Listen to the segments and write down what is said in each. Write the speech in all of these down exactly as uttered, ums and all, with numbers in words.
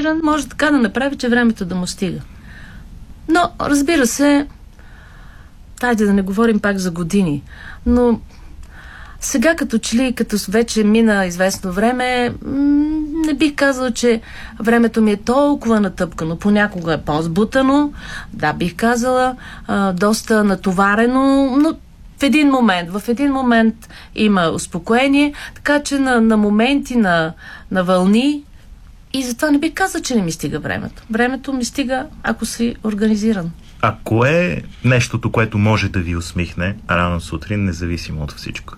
организиран, може така да направи, че времето да му стига. Но, разбира се, хайде да не говорим пак за години, но сега като че ли, като вече мина известно време, не бих казала, че времето ми е толкова натъпкано. Понякога е по-збутано, да, бих казала, а, доста натоварено, но в един момент, в един момент има успокоение, така че на, на моменти, на, на вълни, и затова не бих казала, че не ми стига времето. Времето ми стига, ако си организиран. А кое е нещото, което може да ви усмихне рано сутрин, независимо от всичко?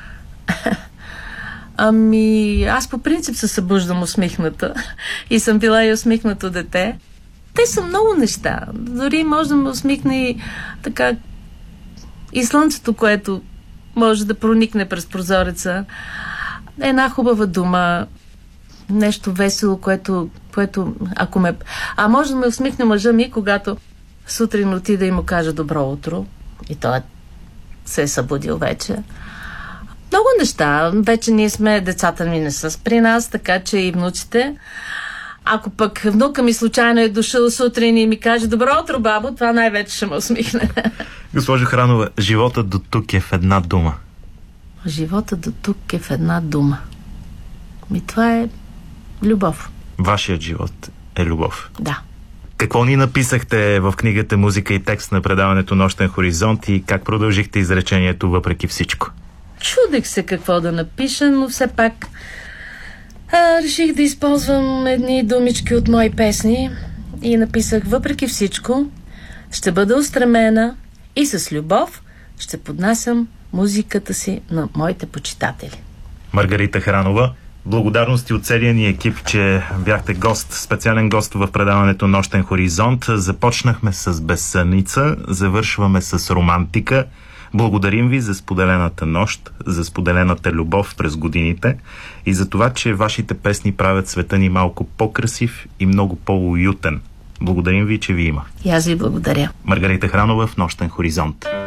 Ами, аз по принцип се събуждам усмихната и съм била и усмихнато дете. Те са много неща. Дори може да ме усмихне и така и слънцето, което може да проникне през прозореца. Една хубава дума, нещо весело, което, което ако ме... А може да ме усмихне мъжа ми, когато сутрин отида и му кажа добро утро и той се е събудил вече. Много неща. Вече ние сме, децата ми не са при нас, така че и внуците. Ако пък внука ми случайно е дошъл сутрин и ми каже добро утро, бабо, това най-вече ще ме усмихне. Госпожо Хранова, живота до тук е в една дума. Живота до тук е в една дума. Ми това е любов. Вашият живот е любов. Да. Какво ни написахте в книгата "Музика и текст" на предаването "Нощен хоризонт" и как продължихте изречението "въпреки всичко"? Чудех се какво да напиша, но все пак а, реших да използвам едни думички от мои песни и написах "въпреки всичко ще бъда устремена и с любов ще поднасям музиката си на моите почитатели". Маргарита Хранова, благодарности от целия ни екип, че бяхте гост, специален гост в предаването "Нощен хоризонт". Започнахме с безсънница, завършваме с романтика. Благодарим ви за споделената нощ, за споделената любов през годините и за това, че вашите песни правят света ни малко по-красив и много по-уютен. Благодарим ви, че ви има. И аз ви благодаря. Маргарита Хранова в "Нощен хоризонт".